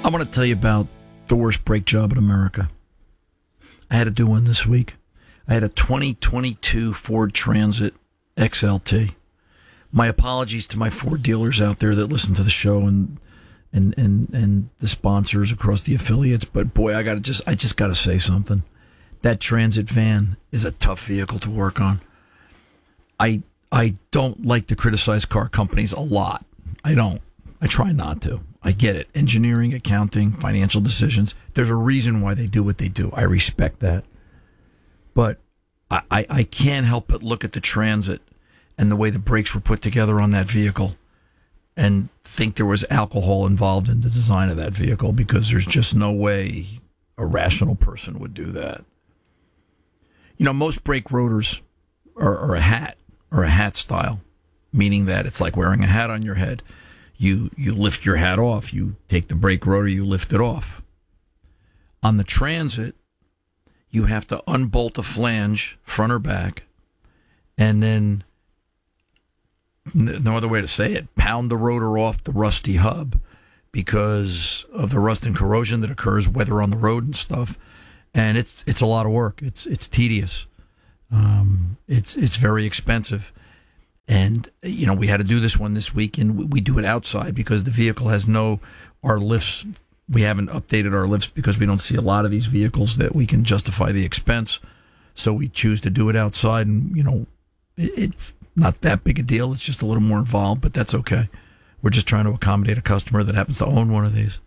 I want to tell you about the worst brake job in America. I had to do one this week. I had a 2022 Ford Transit XLT. My apologies to my Ford dealers out there that listen to the show and the sponsors across the affiliates, but boy, I just got to say something. That Transit van is a tough vehicle to work on. I don't like to criticize car companies a lot. I don't. I try not to. I get it. Engineering, accounting, financial decisions. There's a reason why they do what they do. I respect that. But I can't help but look at the Transit and the way the brakes were put together on that vehicle and think there was alcohol involved in the design of that vehicle, because there's just no way a rational person would do that. You know, most brake rotors are a hat style, meaning that it's like wearing a hat on your head. You lift your hat off, you take the brake rotor, you lift it off. On the Transit, you have to unbolt a flange, front or back, and then, no other way to say it, pound the rotor off the rusty hub because of the rust and corrosion that occurs, whether on the road and stuff. And it's a lot of work. It's tedious. It's very expensive. And, you know, we had to do this one this week, and we do it outside because the vehicle has our lifts. We haven't updated our lifts because we don't see a lot of these vehicles that we can justify the expense. So we choose to do it outside, and, you know, it's not that big a deal. It's just a little more involved, but that's okay. We're just trying to accommodate a customer that happens to own one of these.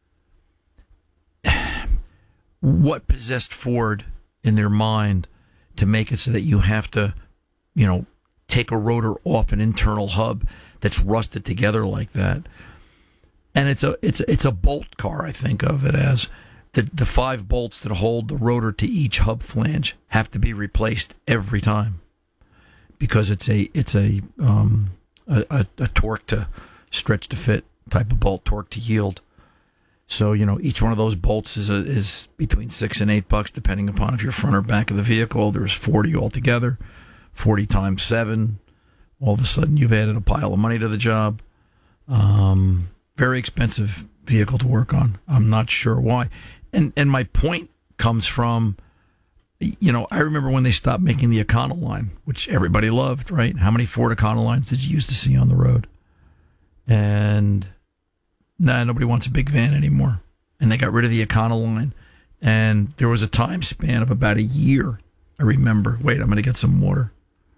What possessed Ford in their mind to make it so that you have to, you know, take a rotor off an internal hub that's rusted together like that? And it's a bolt car. I think of it as the 5 bolts that hold the rotor to each hub flange have to be replaced every time, because it's a torque to stretch to fit type of bolt, torque to yield. So, you know, each one of those bolts is between $6 and $8, depending upon if you're front or back of the vehicle. There's 40 altogether. 40 times 7. All of a sudden, you've added a pile of money to the job. Very expensive vehicle to work on. I'm not sure why. And my point comes from, you know, I remember when they stopped making the Econoline, which everybody loved, right? How many Ford Econolines did you used to see on the road? And nobody wants a big van anymore. And they got rid of the Econoline. And there was a time span of about a year, I remember. Wait, I'm going to get some water.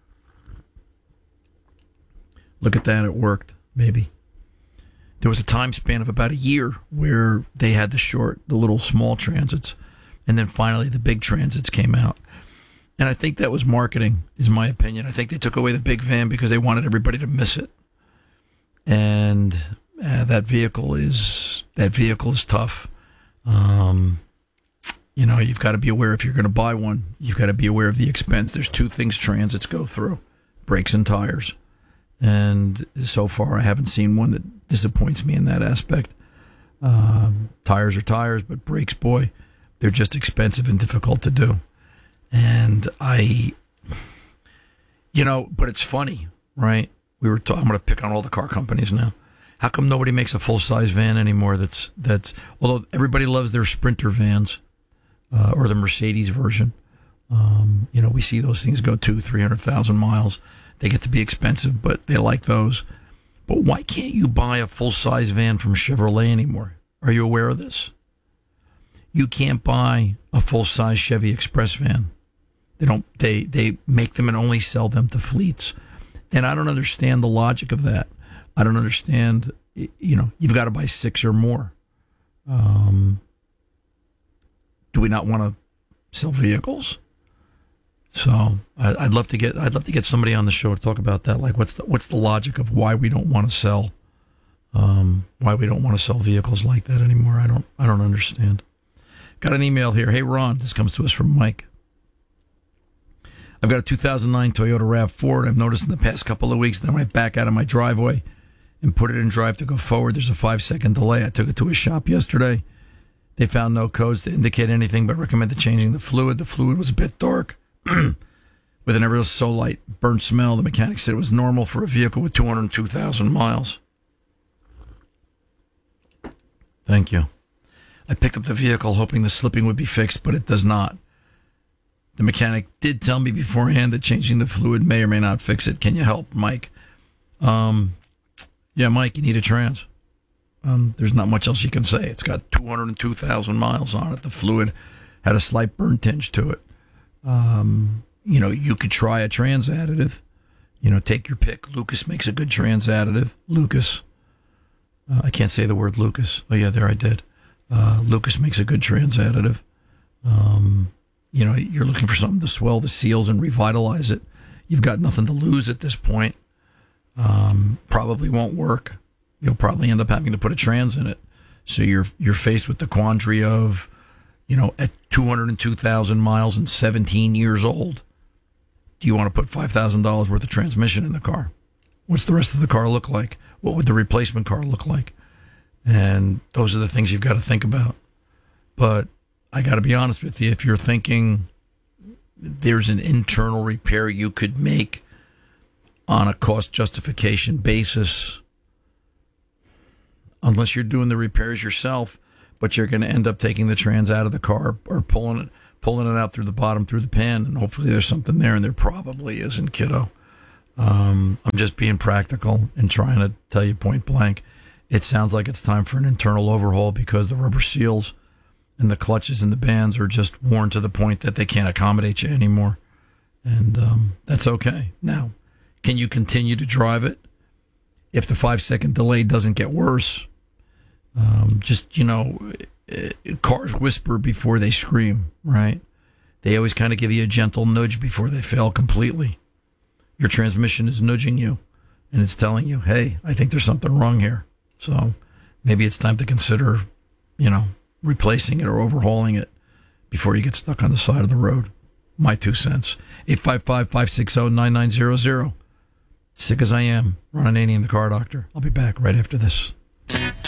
Look at that, it worked, maybe. There was a time span of about a year where they had the little small Transits, and then finally the big Transits came out. And I think that was marketing, is my opinion. I think they took away the big van because they wanted everybody to miss it. And that vehicle is tough. You know, you've got to be aware, if you're going to buy one, you've got to be aware of the expense. There's 2 things Transits go through: brakes and tires. And so far, I haven't seen one that disappoints me in that aspect. Tires are tires, but brakes, boy, they're just expensive and difficult to do. And but it's funny, right? I'm going to pick on all the car companies now. How come nobody makes a full-size van anymore? That's although everybody loves their Sprinter vans, or the Mercedes version. You know, we see those things go 200,000-300,000 miles. They get to be expensive, but they like those. But why can't you buy a full-size van from Chevrolet anymore? Are you aware of this? You can't buy a full-size Chevy Express van. They make them and only sell them to fleets. And I don't understand the logic of that. I don't understand, you know, you've got to buy 6 or more. Do we not want to sell vehicles? So I'd love to get somebody on the show to talk about that. Like, what's the logic of why we don't want to sell vehicles like that anymore? I don't understand. Got an email here. Hey Ron, this comes to us from Mike. I've got a 2009 Toyota RAV4. I've noticed in the past couple of weeks that when I back out of my driveway and put it in drive to go forward, there's a 5-second delay. I took it to a shop yesterday. They found no codes to indicate anything, but recommended changing the fluid. The fluid was a bit dark. With an aerosol burnt smell. The mechanic said it was normal for a vehicle with 202,000 miles. Thank you. I picked up the vehicle hoping the slipping would be fixed, but it does not. The mechanic did tell me beforehand that changing the fluid may or may not fix it. Can you help, Mike? Yeah, Mike, you need a trans. There's not much else you can say. It's got 202,000 miles on it. The fluid had a slight burn tinge to it. You could try a trans additive. Take your pick. Lucas makes a good trans additive. Lucas. I can't say the word Lucas. Oh, yeah, there I did. Lucas makes a good trans additive. You're looking for something to swell the seals and revitalize it. You've got nothing to lose at this point. Probably won't work. You'll probably end up having to put a trans in it. So you're faced with the quandary of, at 202,000 miles and 17 years old, do you want to put $5,000 worth of transmission in the car? What's the rest of the car look like? What would the replacement car look like? And those are the things you've got to think about. But I got to be honest with you, if you're thinking there's an internal repair you could make on a cost justification basis, unless you're doing the repairs yourself, but you're going to end up taking the trans out of the car or pulling it out through the bottom, through the pan, and hopefully there's something there, and there probably isn't, kiddo. I'm just being practical and trying to tell you point blank. It sounds like it's time for an internal overhaul because the rubber seals and the clutches and the bands are just worn to the point that they can't accommodate you anymore. And that's okay. Now, can you continue to drive it if the 5-second delay doesn't get worse? Cars whisper before they scream, right? They always kind of give you a gentle nudge before they fail completely. Your transmission is nudging you, and it's telling you, hey, I think there's something wrong here. So maybe it's time to consider, replacing it or overhauling it before you get stuck on the side of the road. My 2 cents. 855-560-9900. Sick as I am, Ron Ananian, the Car Doctor. I'll be back right after this.